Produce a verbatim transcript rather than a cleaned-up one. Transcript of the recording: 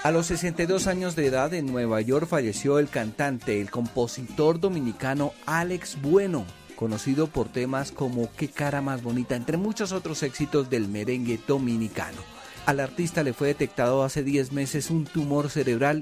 A los sesenta y dos años de edad en Nueva York falleció el cantante, el compositor dominicano Alex Bueno, conocido por temas como Qué cara más bonita, entre muchos otros éxitos del merengue dominicano. Al artista le fue detectado hace diez meses un tumor cerebral